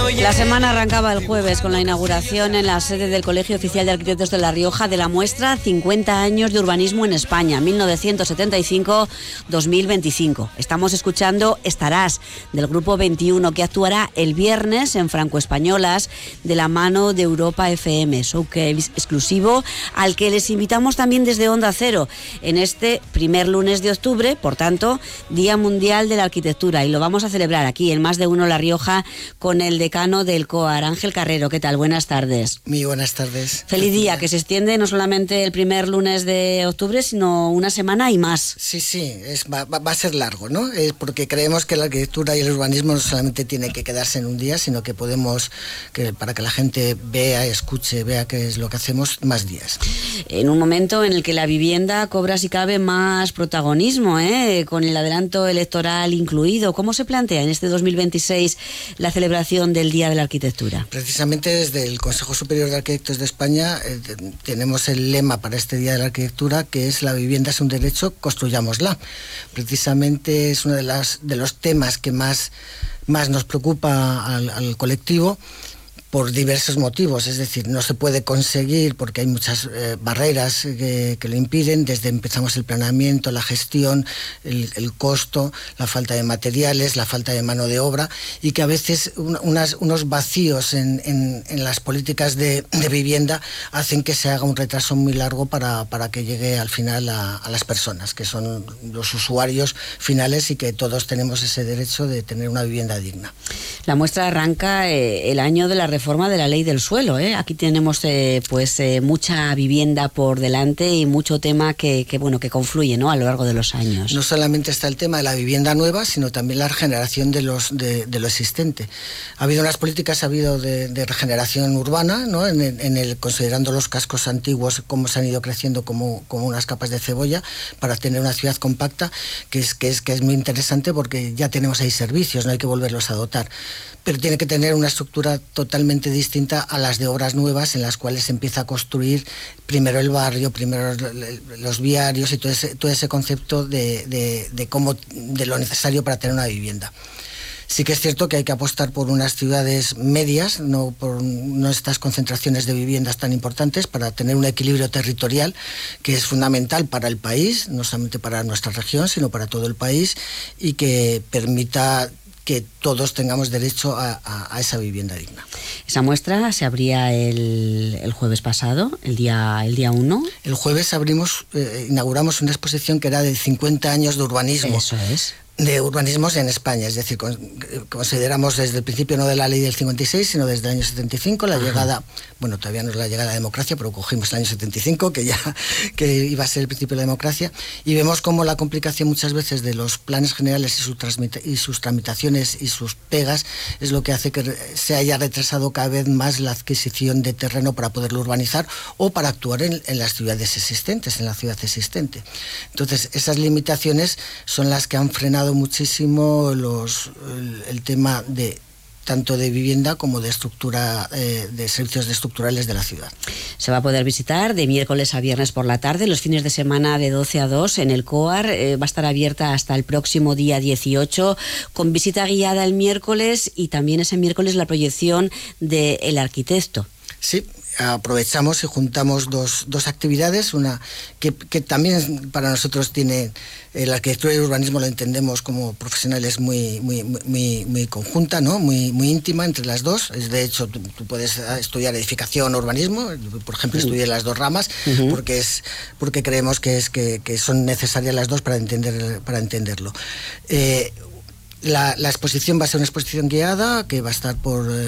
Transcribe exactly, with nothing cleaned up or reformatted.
La semana arrancaba el jueves con la inauguración en la sede del Colegio Oficial de Arquitectos de La Rioja de la muestra cincuenta años de urbanismo en España, mil novecientos setenta y cinco a dos mil veinticinco. Estamos escuchando Estarás, del Grupo veintiuno, que actuará el viernes en Franco Españolas de la mano de Europa F M, showcase exclusivo al que les invitamos también desde Onda Cero en este primer lunes de octubre, por tanto, Día Mundial de la Arquitectura, y lo vamos a celebrar aquí en Más de Uno La Rioja con el decano del COAR, Ángel Carrero. ¿Qué tal? Buenas tardes. Muy buenas tardes. Feliz día, que se extiende no solamente el primer lunes de octubre, sino una semana y más. Sí, sí, es, va, va a ser largo, ¿no? Es porque creemos que la arquitectura y el urbanismo no solamente tiene que quedarse en un día, sino que podemos, que para que la gente vea, escuche, vea qué es lo que hacemos, más días. En un momento en el que la vivienda cobra, si cabe, más protagonismo, ¿eh? Con el adelanto electoral incluido. ¿Cómo se plantea en este dos mil veintiséis la celebración del Día de la Arquitectura? Precisamente desde el Consejo Superior de Arquitectos de España eh, tenemos el lema para este Día de la Arquitectura, que es: la vivienda es un derecho, construyámosla. Precisamente es uno de, las, de los temas que más, más nos preocupa al, al colectivo, por diversos motivos. Es decir, no se puede conseguir porque hay muchas eh, barreras que, que lo impiden. Desde empezamos el planeamiento, la gestión, el, el costo, la falta de materiales, la falta de mano de obra, y que a veces un, unas, unos vacíos en, en, en las políticas de, de vivienda hacen que se haga un retraso muy largo para, para que llegue al final a, a las personas, que son los usuarios finales, y que todos tenemos ese derecho de tener una vivienda digna. La muestra arranca eh, el año de la reforma de la ley del suelo, ¿eh? Aquí tenemos eh, pues eh, mucha vivienda por delante y mucho tema que, que bueno que confluye, ¿no?, a lo largo de los años. No solamente está el tema de la vivienda nueva, sino también la regeneración de los de, de lo existente. Ha habido unas políticas, ha habido de, de regeneración urbana, ¿no?, en el, en el considerando los cascos antiguos, cómo se han ido creciendo como, como unas capas de cebolla para tener una ciudad compacta, que es que es que es muy interesante porque ya tenemos ahí servicios, no hay que volverlos a dotar. Pero tiene que tener una estructura totalmente distinta a las de obras nuevas, en las cuales se empieza a construir primero el barrio, primero los viarios y todo ese, todo ese concepto de, de, de, cómo, de lo necesario para tener una vivienda. Sí que es cierto que hay que apostar por unas ciudades medias, no por no estas concentraciones de viviendas tan importantes, para tener un equilibrio territorial que es fundamental para el país, no solamente para nuestra región, sino para todo el país, y que permita que todos tengamos derecho a, a, a esa vivienda digna. Esa muestra se abría el, el jueves pasado, el día el día uno. El jueves abrimos, eh, inauguramos una exposición que era de cincuenta años de urbanismo. Eso es. De urbanismos en España, es decir, con, consideramos desde el principio no de la ley del cincuenta y seis, sino desde el año setenta y cinco, la Ajá. llegada, bueno, todavía no es la llegada a la democracia, pero cogimos el año setenta y cinco, que ya que iba a ser el principio de la democracia, y vemos cómo la complicación muchas veces de los planes generales y, su y sus tramitaciones y sus pegas es lo que hace que se haya retrasado cada vez más la adquisición de terreno para poderlo urbanizar o para actuar en, en las ciudades existentes, en la ciudad existente. Entonces, esas limitaciones son las que han frenado muchísimo los, el, el tema de tanto de vivienda como de estructura, eh, de servicios estructurales de la ciudad. Se va a poder visitar de miércoles a viernes por la tarde, los fines de semana de doce a dos en el COAR. Eh, va a estar abierta hasta el próximo día dieciocho, con visita guiada el miércoles, y también ese miércoles la proyección de El Arquitecto. Sí, aprovechamos y juntamos dos, dos actividades, una que, que también para nosotros tiene, eh, la arquitectura y el urbanismo lo entendemos como profesionales muy, muy, muy, muy conjunta, ¿no?, muy, muy íntima entre las dos. Es, de hecho, tú, tú puedes estudiar edificación o urbanismo, por ejemplo, uh-huh. estudié las dos ramas, uh-huh. porque es porque creemos que, es, que, que son necesarias las dos para, entender, para entenderlo. Eh, La, la exposición va a ser una exposición guiada que va a estar por